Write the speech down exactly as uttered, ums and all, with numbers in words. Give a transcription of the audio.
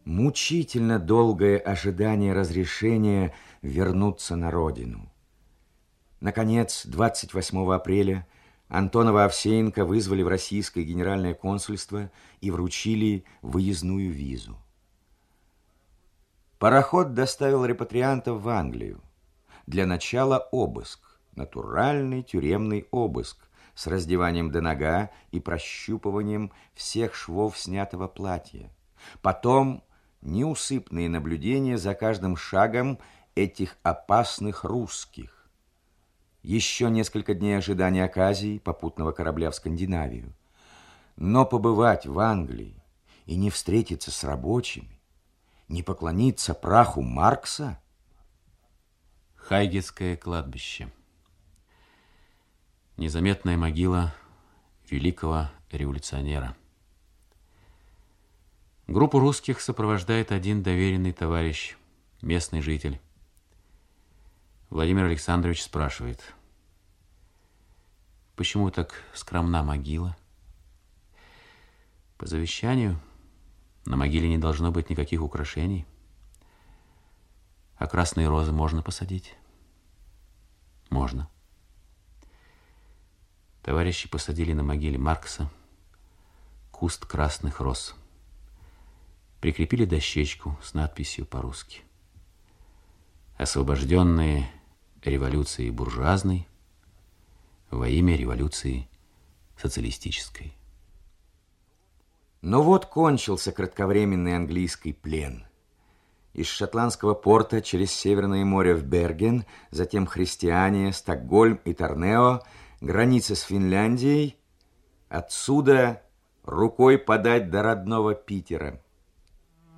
Мучительно долгое ожидание разрешения вернуться на родину. Наконец, двадцать восьмого апреля Антонова Овсеенко вызвали в российское генеральное консульство и вручили выездную визу. Пароход доставил репатриантов в Англию. Для начала обыск, натуральный тюремный обыск с раздеванием до нога и прощупыванием всех швов снятого платья. Потом неусыпные наблюдения за каждым шагом этих опасных русских. Еще несколько дней ожидания оказии попутного корабля в Скандинавию. Но побывать в Англии и не встретиться с рабочими, не поклониться праху Маркса? Хайгетское кладбище. Незаметная могила великого революционера. Группу русских сопровождает один доверенный товарищ, местный житель. Владимир Александрович спрашивает: почему так скромна могила? По завещанию на могиле не должно быть никаких украшений. А красные розы можно посадить? Можно. Товарищи посадили на могиле Маркса куст красных роз. Прикрепили дощечку с надписью по-русски: освобожденные революцией буржуазной во имя революции социалистической. Но вот кончился кратковременный английский плен. Из шотландского порта через Северное море в Берген, затем Христиания, Стокгольм и Торнео, граница с Финляндией, отсюда рукой подать до родного Питера.